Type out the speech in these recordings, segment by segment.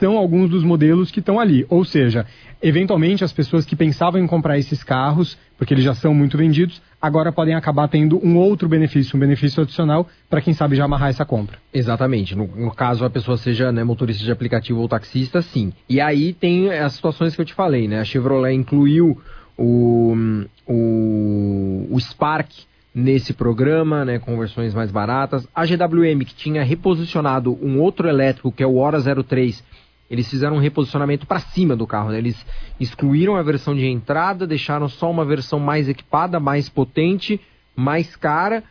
são alguns dos modelos que estão ali. Ou seja, eventualmente as pessoas que pensavam em comprar esses carros, porque eles já são muito vendidos, agora podem acabar tendo um outro benefício, um benefício adicional para quem sabe já amarrar essa compra. Exatamente. No caso a pessoa seja, né, motorista de aplicativo ou taxista, sim. E aí tem as situações que eu te falei, né? A Chevrolet incluiu o Spark nesse programa, né, com versões mais baratas. A GWM, que tinha reposicionado um outro elétrico, que é o Hora 03, eles fizeram um reposicionamento para cima do carro, né? Eles excluíram a versão de entrada, deixaram só uma versão mais equipada, mais potente, mais cara,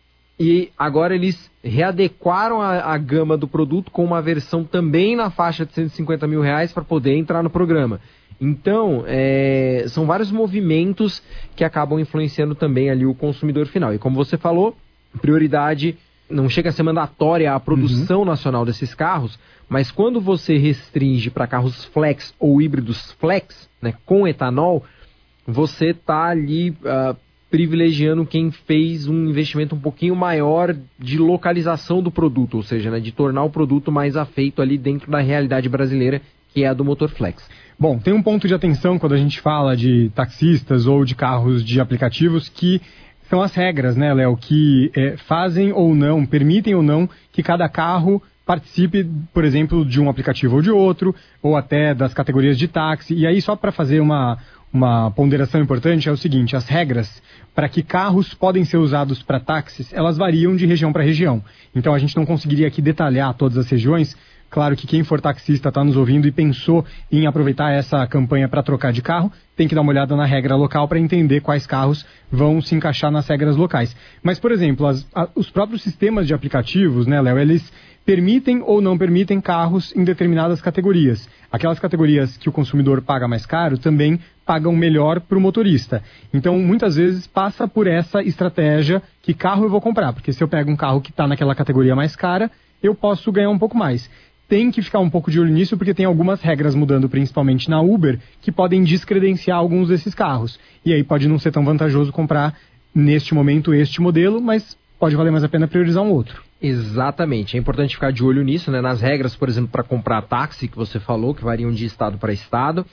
e agora eles readequaram a gama do produto com uma versão também na faixa de R$150 mil para poder entrar no programa. Então, são vários movimentos que acabam influenciando também ali o consumidor final. E como você falou, prioridade não chega a ser mandatória a produção nacional desses carros, mas quando você restringe para carros flex ou híbridos flex, né, com etanol, você está ali privilegiando quem fez um investimento um pouquinho maior de localização do produto, ou seja, né, de tornar o produto mais afeito ali dentro da realidade brasileira, que é a do motor flex. Bom, tem um ponto de atenção quando a gente fala de taxistas ou de carros de aplicativos, que são as regras, né, Léo, que fazem ou não, permitem ou não que cada carro participe, por exemplo, de um aplicativo ou de outro, ou até das categorias de táxi. E aí, só para fazer uma ponderação importante, é o seguinte: as regras para que carros podem ser usados para táxis, elas variam de região para região. Então a gente não conseguiria aqui detalhar todas as regiões. Claro que quem for taxista está nos ouvindo e pensou em aproveitar essa campanha para trocar de carro, tem que dar uma olhada na regra local para entender quais carros vão se encaixar nas regras locais. Mas, por exemplo, os próprios sistemas de aplicativos, né, Léo, eles permitem ou não permitem carros em determinadas categorias. Aquelas categorias que o consumidor paga mais caro também pagam melhor para o motorista. Então, muitas vezes, passa por essa estratégia: que carro eu vou comprar? Porque se eu pego um carro que está naquela categoria mais cara, eu posso ganhar um pouco mais. Tem que ficar um pouco de olho nisso, porque tem algumas regras mudando, principalmente na Uber, que podem descredenciar alguns desses carros. E aí pode não ser tão vantajoso comprar, neste momento, este modelo, mas pode valer mais a pena priorizar um outro. Exatamente. É importante ficar de olho nisso, né? Nas regras, por exemplo, para comprar táxi, que você falou, que variam de estado para estado.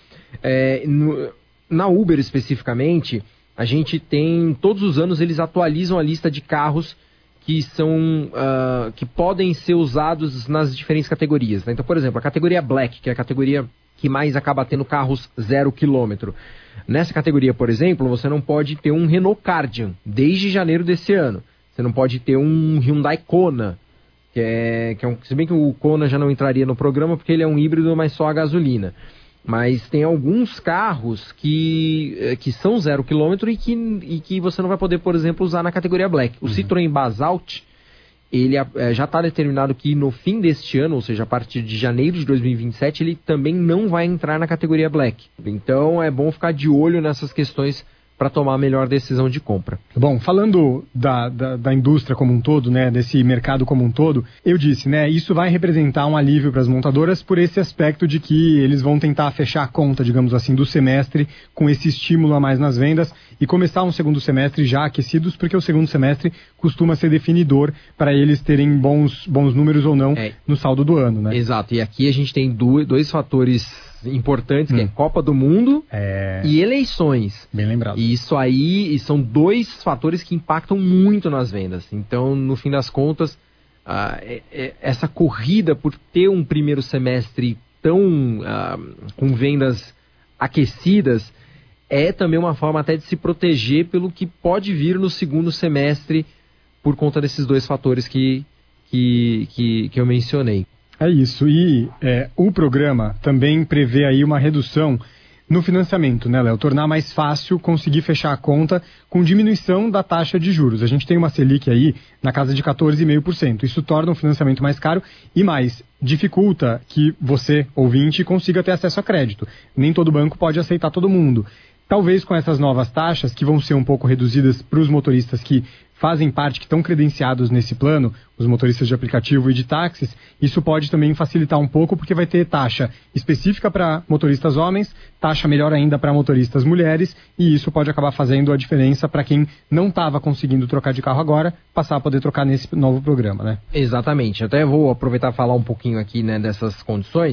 Na Uber, especificamente, a gente tem... Todos os anos eles atualizam a lista de carros que podem ser usados nas diferentes categorias, né? Então, por exemplo, a categoria Black, que é a categoria que mais acaba tendo carros 0 km. Nessa categoria, por exemplo, você não pode ter um Renault Kardian desde janeiro desse ano. Você não pode ter um Hyundai Kona, se bem que o Kona já não entraria no programa porque ele é um híbrido, mas só a gasolina. Mas tem alguns carros que são 0 km e que você não vai poder, por exemplo, usar na categoria Black. O Citroën Basalt, ele já está determinado que no fim deste ano, ou seja, a partir de janeiro de 2027, ele também não vai entrar na categoria Black. Então é bom ficar de olho nessas questões para tomar a melhor decisão de compra. Bom, falando da indústria como um todo, né, desse mercado como um todo, eu disse, né, isso vai representar um alívio para as montadoras por esse aspecto de que eles vão tentar fechar a conta, digamos assim, do semestre com esse estímulo a mais nas vendas e começar um segundo semestre já aquecidos, porque o segundo semestre costuma ser definidor para eles terem bons números ou não no saldo do ano, né? Exato, e aqui a gente tem dois fatores importantes, que é Copa do Mundo e eleições. Bem lembrado. E isso aí são dois fatores que impactam muito nas vendas. Então, no fim das contas, essa corrida por ter um primeiro semestre tão com vendas aquecidas é também uma forma até de se proteger pelo que pode vir no segundo semestre por conta desses dois fatores que eu mencionei. É isso, e o programa também prevê aí uma redução no financiamento, né, Léo? Tornar mais fácil conseguir fechar a conta com diminuição da taxa de juros. A gente tem uma Selic aí na casa de 14,5%. Isso torna o financiamento mais caro e mais dificulta que você, ouvinte, consiga ter acesso a crédito. Nem todo banco pode aceitar todo mundo. Talvez com essas novas taxas, que vão ser um pouco reduzidas para os motoristas que fazem parte, que estão credenciados nesse plano, os motoristas de aplicativo e de táxis, isso pode também facilitar um pouco, porque vai ter taxa específica para motoristas homens, taxa melhor ainda para motoristas mulheres, e isso pode acabar fazendo a diferença para quem não estava conseguindo trocar de carro agora, passar a poder trocar nesse novo programa, né? Exatamente. Até vou aproveitar e falar um pouquinho aqui, né, dessas condições.